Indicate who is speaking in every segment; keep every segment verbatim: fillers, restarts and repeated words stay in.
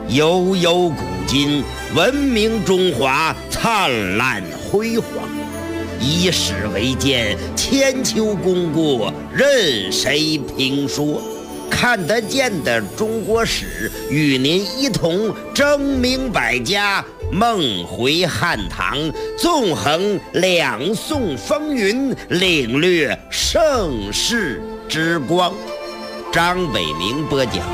Speaker 1: 悠悠古今，文明中华灿烂辉煌。以史为鉴，千秋功过任谁评说。看得见的中国史，与您一同争鸣百家，梦回汉唐，纵横两宋风云，领略盛世之光。张北明播讲。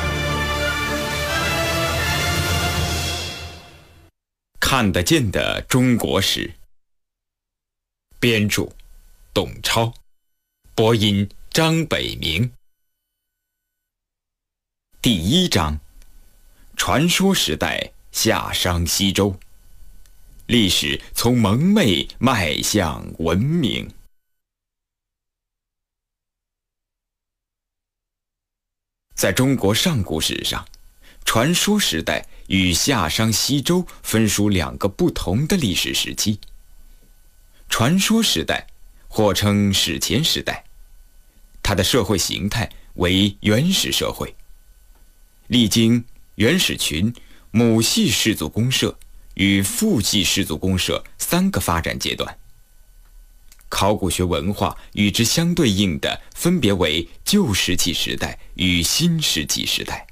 Speaker 2: 看得见的中国史，编著董超，播音张北明。第一章：传说时代夏商西周，历史从蒙昧迈向文明。在中国上古史上，传说时代与夏商西周分属两个不同的历史时期。传说时代或称史前时代，它的社会形态为原始社会，历经原始群、母系氏族公社与父系氏族公社三个发展阶段。考古学文化与之相对应的分别为旧石器时代与新石器时代。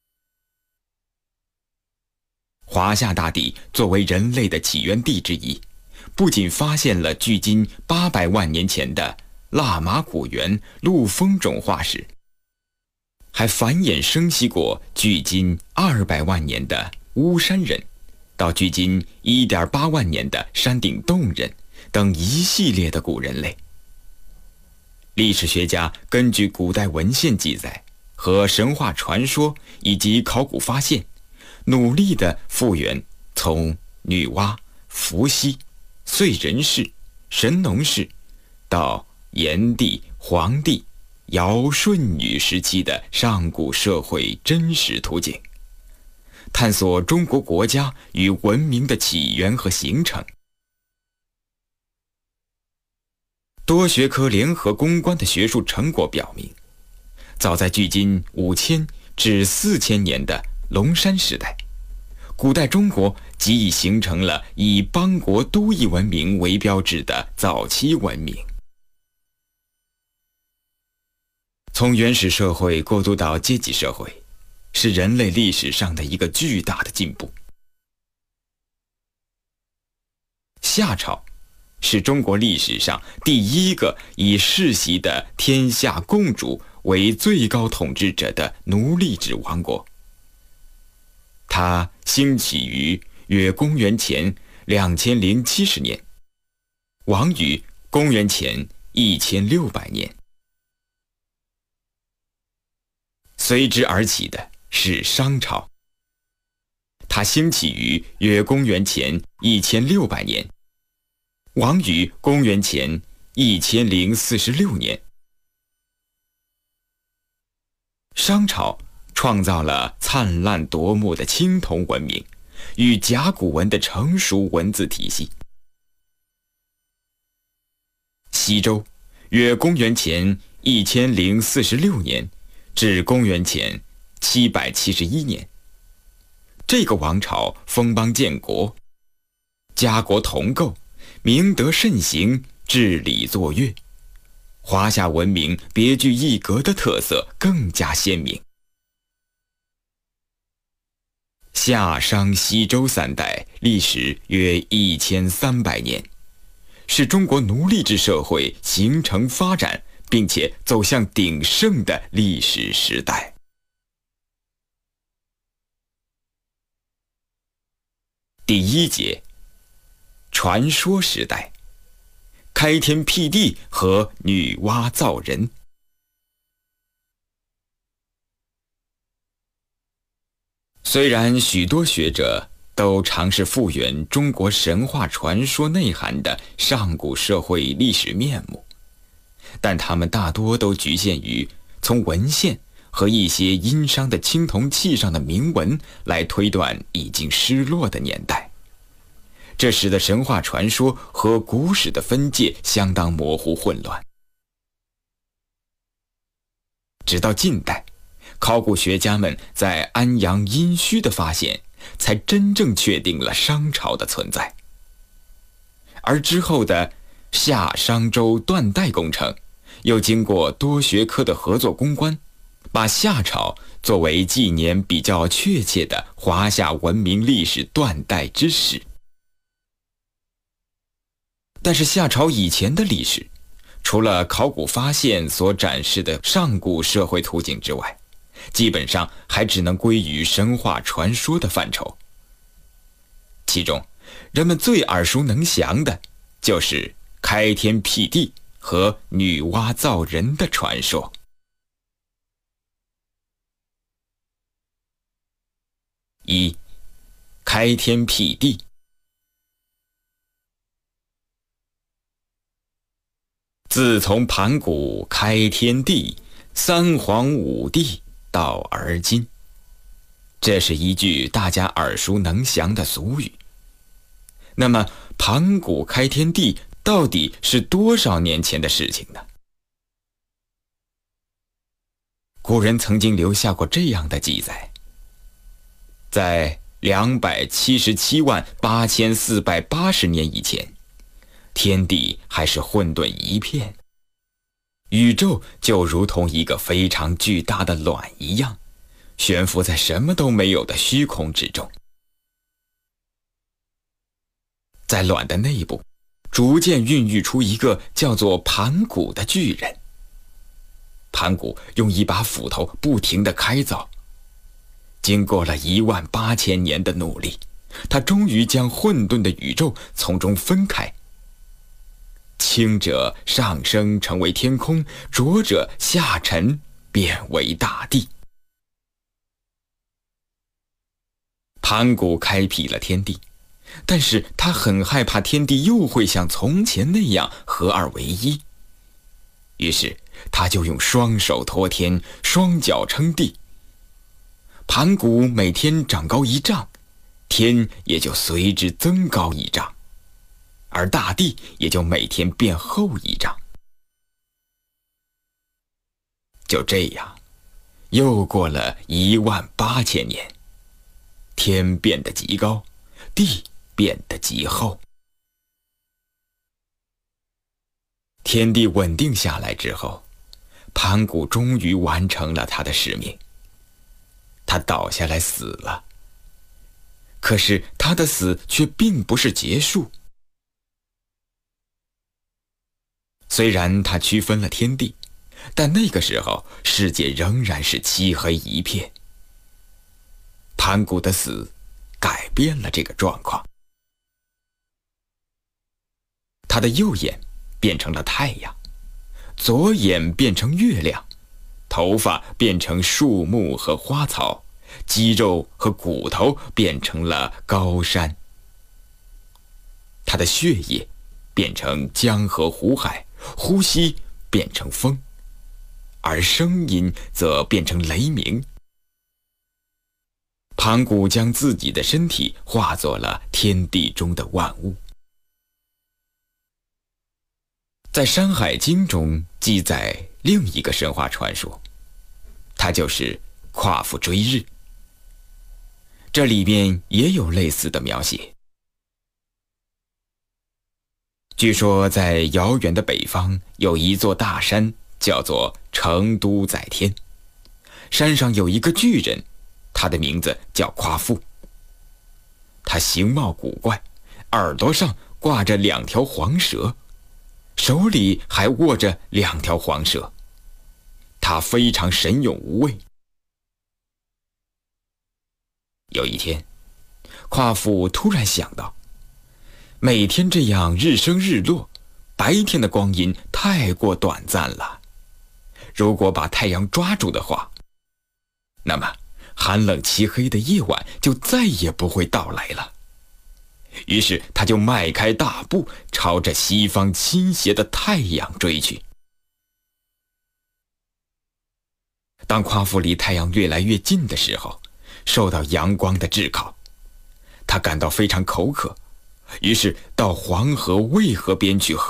Speaker 2: 华夏大地作为人类的起源地之一，不仅发现了距今八百万年前的腊马古猿陆丰种化石，还繁衍生息过距今二百万年的巫山人，到距今一点八万年的山顶洞人等一系列的古人类。历史学家根据古代文献记载和神话传说以及考古发现，努力地复原从女娲、伏羲、燧人氏、神农氏到炎帝、黄帝、尧舜禹时期的上古社会真实图景，探索中国国家与文明的起源和形成。多学科联合攻关的学术成果表明，早在距今五千至四千年的龙山时代，古代中国即已形成了以邦国都邑文明为标志的早期文明。从原始社会过渡到阶级社会，是人类历史上的一个巨大的进步。夏朝是中国历史上第一个以世袭的天下共主为最高统治者的奴隶制王国。它兴起于约公元前两千零七十年，亡于公元前一千六百年。随之而起的是商朝，它兴起于约公元前一千六百年，亡于公元前一千零四十六年。商朝创造了灿烂夺目的青铜文明与甲骨文的成熟文字体系。西周约公元前一千零四十六年至公元前七百七十一年，这个王朝封邦建国，家国同构，明德慎行，治理作乐，华夏文明别具一格的特色更加鲜明。夏商西周三代历时约一千三百年，是中国奴隶制社会形成发展并且走向鼎盛的历史时代。第一节：传说时代，开天辟地和女娲造人。虽然许多学者都尝试复原中国神话传说内涵的上古社会历史面目，但他们大多都局限于从文献和一些殷商的青铜器上的铭文来推断已经失落的年代，这使得神话传说和古史的分界相当模糊混乱。直到近代， 考古学家们在安阳殷墟的发现，才真正确定了商朝的存在。而之后的夏商周断代工程，又经过多学科的合作攻关，把夏朝作为纪年比较确切的华夏文明历史断代之始。但是夏朝以前的历史，除了考古发现所展示的上古社会图景之外，基本上还只能归于神话传说的范畴。其中人们最耳熟能详的就是开天辟地和女娲造人的传说。一、开天辟地。自从盘古开天地，三皇五帝到而今，这是一句大家耳熟能详的俗语。那么盘古开天地到底是多少年前的事情呢？古人曾经留下过这样的记载：在两百七十七万八千四百八十年以前，天地还是混沌一片，宇宙就如同一个非常巨大的卵一样，悬浮在什么都没有的虚空之中。在卵的内部，逐渐孕育出一个叫做盘古的巨人。盘古用一把斧头不停地开凿，经过了一万八千年的努力，他终于将混沌的宇宙从中分开。轻者上升成为天空，浊者下沉变为大地。盘古开辟了天地，但是他很害怕天地又会像从前那样合二为一，于是他就用双手托天，双脚撑地。盘古每天长高一丈，天也就随之增高一丈，而大地也就每天变厚一丈。就这样，又过了一万八千年，天变得极高，地变得极厚。天地稳定下来之后，盘古终于完成了他的使命。他倒下来死了，可是他的死却并不是结束。虽然他区分了天地，但那个时候世界仍然是漆黑一片。盘古的死改变了这个状况，他的右眼变成了太阳，左眼变成月亮，头发变成树木和花草，肌肉和骨头变成了高山。他的血液变成江河湖海，呼吸变成风，而声音则变成雷鸣。盘古将自己的身体化作了天地中的万物。在《山海经》中记载另一个神话传说，它就是夸父追日。这里边也有类似的描写。据说在遥远的北方有一座大山，叫做成都载天。山上有一个巨人，他的名字叫夸父。他形貌古怪，耳朵上挂着两条黄蛇，手里还握着两条黄蛇。他非常神勇无畏。有一天，夸父突然想到，每天这样日升日落，白天的光阴太过短暂了。如果把太阳抓住的话，那么寒冷漆黑的夜晚就再也不会到来了。于是他就迈开大步，朝着西方倾斜的太阳追去。当夸父离太阳越来越近的时候，受到阳光的炙烤，他感到非常口渴，于是到黄河、渭河边去喝